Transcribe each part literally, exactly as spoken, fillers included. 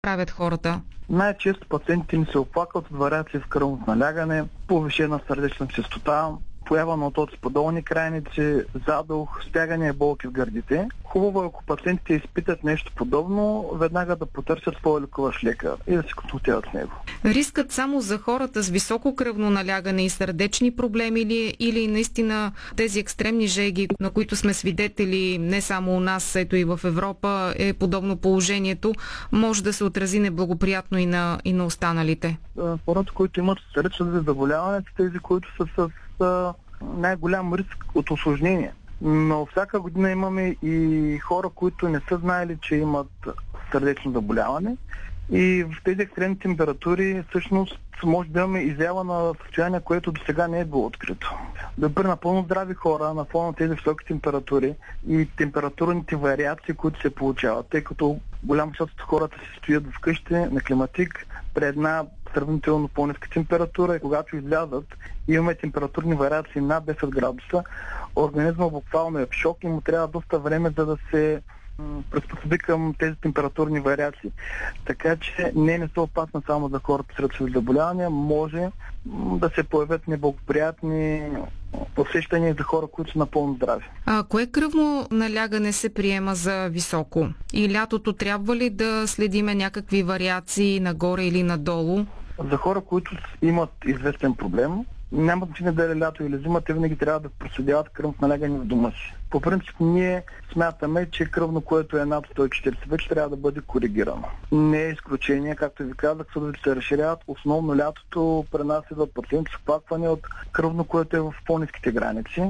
правят хората? Най-често пациентите ни се оплакват от вариации в кръвното налягане, повишена сърдечна честота, поява на отоци по долни крайници, задух, стягане и болки в гърдите. Хубаво е, ако пациентите изпитат нещо подобно, веднага да потърсят своя лекуващ лекар и да се консултират с него. Рискът само за хората с високо кръвно налягане и сърдечни проблеми ли, или наистина тези екстремни жеги, на които сме свидетели не само у нас, ето и в Европа, е подобно положението, може да се отрази неблагоприятно и на, и на останалите? Хората, които имат сърдечно заболяване, са тези, които са с най-голям риск от усложнение. Но всяка година имаме и хора, които не са знаели, че имат сърдечно заболяване. И в тези екстремни температури всъщност може да имаме изява на състояние, което до сега не е било открито. Да при напълно здрави хора на фона на тези високи температури и температурните вариации, които се получават, тъй като голяма част от хората се стоят вкъщи на климатик при една сравнително по-ниска температура и когато излязат и имаме температурни вариации над десет градуса, организма буквално е в шок и му трябва доста време, за да се приспособи към тези температурни вариации. Така че не, не са опасна само за хората сред заболявания, може да се появят неблагоприятни усещания за хора, които са напълно здрави. А кое кръвно налягане се приема за високо? И лятото трябва ли да следиме някакви вариации нагоре или надолу? За хора, които имат известен проблем, няма значение дали лято или зима, те винаги трябва да проследяват кръвното налягане в дома си. По принцип ние смятаме, че кръвно, което е над сто и четиридесет, вече трябва да бъде коригирано. Не е изключение, както ви казах, съдовете се разширяват. Основно лятото при нас идват пациенти с оплакване от кръвно, което е в по-ниските граници,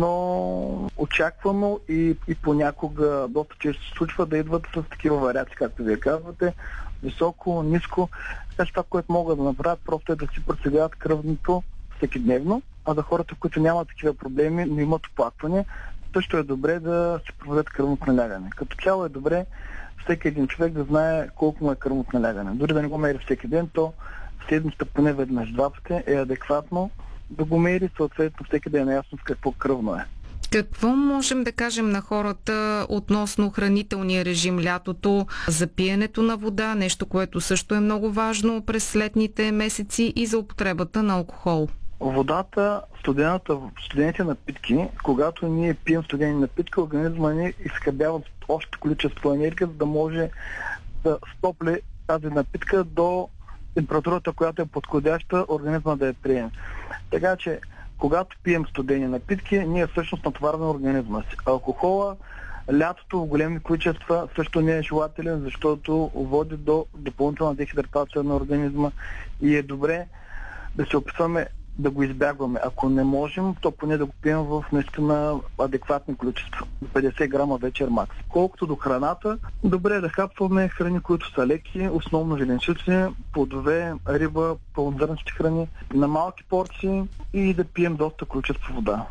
но очаквано и, и понякога доста често се случва да идват с такива вариации, както вие казвате, високо, ниско. Така че това, което могат да направят, просто е да си проследяват кръвното всеки дневно, а за хората, които нямат такива проблеми, но имат оплакване, също е добре да се проведат кръвното налягане. Като цяло е добре всеки един човек да знае колко му е кръвното налягане. Дори да не го мери всеки ден, то в седмицата поне веднъж два пъти е адекватно да го мери, съответно всеки да е наясно с какво кръвно е. Какво можем да кажем на хората относно хранителния режим лятото, за пиенето на вода, нещо, което също е много важно през летните месеци, и за употребата на алкохол? Водата, студената, студените напитки, когато ние пием студени напитки, организма ни изхабява още количество енергия, за да може да стопли тази напитка до температурата, която е подходяща, организма да я приеме. Така че, когато пием студени напитки, ние всъщност натоварваме организма си. Алкохола, лятото в големи количества също не е желателен, защото води до допълнителна дехидратация на организма и е добре да се опитваме да го избягваме. Ако не можем, то поне да го пием в наистина адекватни количества. петдесет грама вечер макс. Колкото до храната, добре е да хапваме храни, които са леки, основно зеленчуци, плодове, риба, пълнозърнести храни, на малки порции и да пием доста количество вода.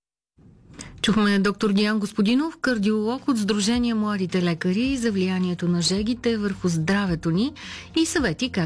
Чухме доктор Диан Господинов, кардиолог от Сдружение Младите лекари, за влиянието на жегите върху здравето ни и съвети как